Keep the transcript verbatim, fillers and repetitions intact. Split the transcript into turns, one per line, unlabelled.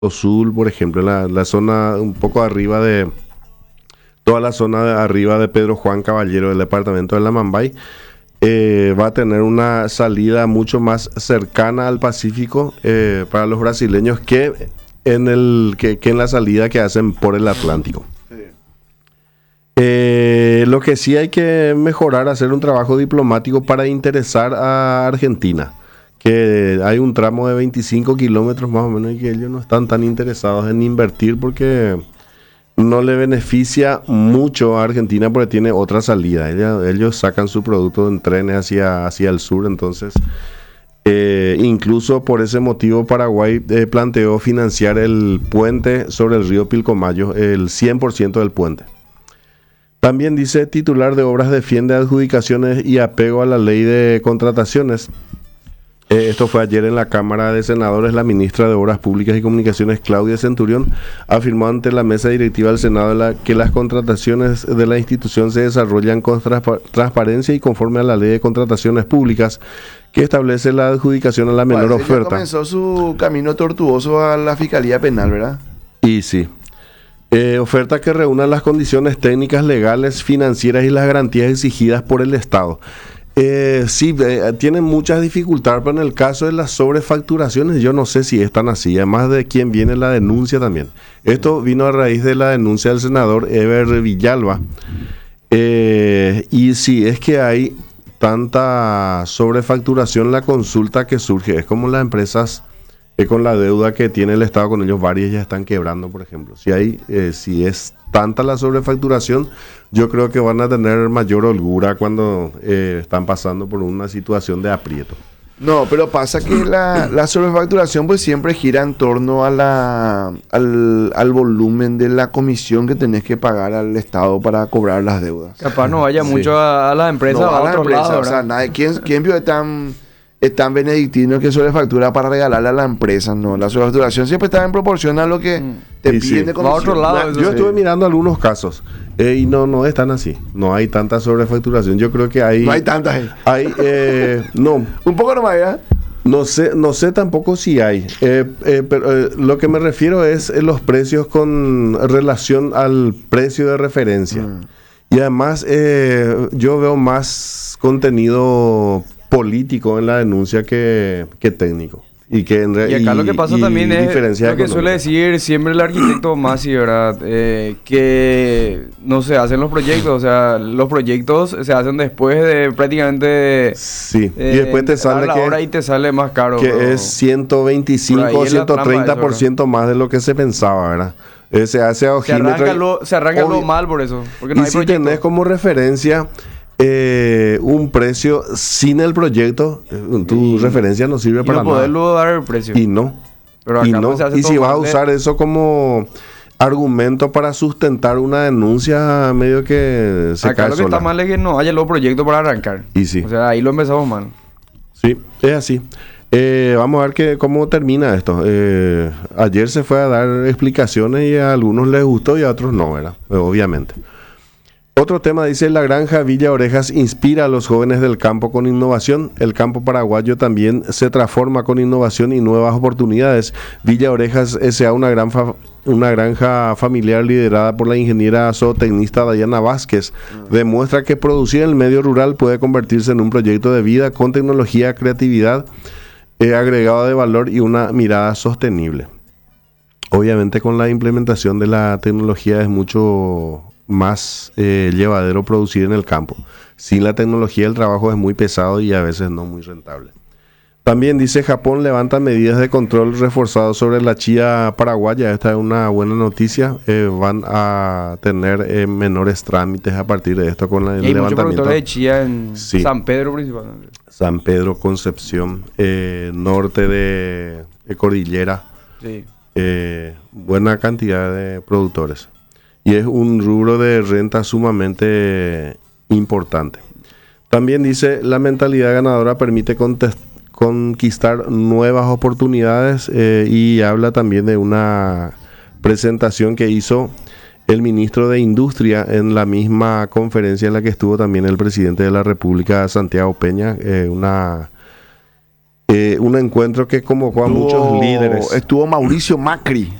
Sur, por ejemplo, la, la zona un poco arriba de, toda la zona de arriba de Pedro Juan Caballero, del departamento de La Mambay, eh, va a tener una salida mucho más cercana al Pacífico eh, para los brasileños que en, el, que, que en la salida que hacen por el Atlántico. Eh, lo que sí hay que mejorar, hacer un trabajo diplomático para interesar a Argentina, que hay un tramo de veinticinco kilómetros más o menos y que ellos no están tan interesados en invertir porque no le beneficia mucho a Argentina porque tiene otra salida. Ellos, ellos sacan su producto en trenes hacia, hacia el sur, entonces eh, incluso por ese motivo Paraguay eh, planteó financiar el puente sobre el río Pilcomayo, el cien por ciento del puente. También dice, titular de Obras defiende adjudicaciones y apego a la ley de contrataciones. Eh, esto fue ayer en la Cámara de Senadores. La ministra de Obras Públicas y Comunicaciones, Claudia Centurión, afirmó ante la mesa directiva del Senado la, que las contrataciones de la institución se desarrollan con transpa- transparencia y conforme a la ley de contrataciones públicas que establece la adjudicación a la menor
Bueno,
oferta.
Comenzó su camino tortuoso a la Fiscalía Penal, ¿verdad?
Y sí. Eh, oferta que reúna las condiciones técnicas, legales, financieras y las garantías exigidas por el Estado. Eh, sí, eh, tienen muchas dificultades, pero en el caso de las sobrefacturaciones yo no sé si es tan así, además de quién viene la denuncia también. Esto vino a raíz de la denuncia del senador Eber Villalba. Eh, y sí, es que hay tanta sobrefacturación, la consulta que surge, es como las empresas que con la deuda que tiene el Estado con ellos, varias ya están quebrando, por ejemplo. Si hay, eh, si es tanta la sobrefacturación, yo creo que van a tener mayor holgura cuando eh, están pasando por una situación de aprieto.
No, pero pasa que la, la sobrefacturación pues siempre gira en torno a la, al, al volumen de la comisión que tenés que pagar al Estado para cobrar las deudas.
Capaz no vaya
Sí.
mucho a, a las empresas,
No,
a,
a la
otro
empresa,
lado,
o sea,
¿verdad?
nadie, ¿quién, quién vio es tan, es tan benedictino que sobrefactura para regalarle a la empresa? No, la sobrefacturación siempre está en proporción a lo que
Mm.
te
Sí,
piden
sí.
de
Va a otro
comisión.
lado,
La-
eso
Yo
sí.
estuve mirando algunos casos eh, y no, no es tan así. No hay tanta sobrefacturación. Yo creo que hay...
No hay tantas. eh.
hay eh, no,
Un poco nomás, ¿verdad?
No sé, no sé tampoco si hay, eh, eh, pero eh, lo que me refiero es eh, los precios con relación al precio de referencia.
Mm.
Y además eh, yo veo más contenido político en la denuncia que, que técnico. Y, que en re-
Y acá
y-
lo que pasa
y
también es
diferencia
lo que suele
económica.
decir siempre el arquitecto Masi, ¿verdad? Eh, que no se hacen los proyectos, o sea, los proyectos se hacen después de prácticamente...
Sí,
eh,
y después te
empezar
sale
la
que,
hora y te sale más caro.
que
pero-
es ciento veinticinco
Por ahí
o
es la
ciento treinta
trampa
por
eso,
ciento más de lo que se pensaba, ¿verdad? Eh, se hace a
se
ojímetro
arranca,
y-
lo, se arranca lo
obvio-
mal por eso, porque no
y
hay
si
proyecto.
tenés como referencia eh, un precio sin el proyecto, eh, tu
Y-
referencia no sirve
Y
para
no
nada.
poder luego dar el precio.
Y no.
Pero
Y,
acá
no.
pues se hace
Y
todo
si vas a
mal de-
usar eso como argumento para sustentar una denuncia, medio que se
Acá
cae
lo que
sola.
está mal es que no haya los proyectos para arrancar.
Y sí.
O sea, ahí lo empezamos mal.
Sí, es así. Eh, vamos a ver que, cómo termina esto. Eh, ayer se fue a dar explicaciones y a algunos les gustó y a otros no, ¿verdad? Eh, obviamente. Otro tema dice, la granja Villa Orejas inspira a los jóvenes del campo con innovación. El campo paraguayo también se transforma con innovación y nuevas oportunidades. Villa Orejas S A, una, gran fa- una granja familiar liderada por la ingeniera zootecnista Dayana Vázquez, demuestra que producir en el medio rural puede convertirse en un proyecto de vida con tecnología, creatividad, eh, agregado de valor y una mirada sostenible. Obviamente con la implementación de la tecnología es mucho más eh, llevadero producir en el campo. Sin la tecnología el trabajo es muy pesado y a veces no muy rentable. También dice, Japón levanta medidas de control reforzado sobre la chía paraguaya. Esta es una buena noticia. Eh, van a tener eh, menores trámites a partir de esto con la- el
Y hay muchos
levantamiento.
productores de chía en
Sí.
San Pedro principalmente.
San Pedro, Concepción, eh, norte de, de Cordillera.
Sí.
Eh, buena cantidad de productores. Y es un rubro de renta sumamente importante. También dice, la mentalidad ganadora permite contes- conquistar nuevas oportunidades eh, y habla también de una presentación que hizo el ministro de Industria en la misma conferencia en la que estuvo también el presidente de la República, Santiago Peña, eh, una Eh, un encuentro que convocó a muchos líderes.
Estuvo Mauricio Macri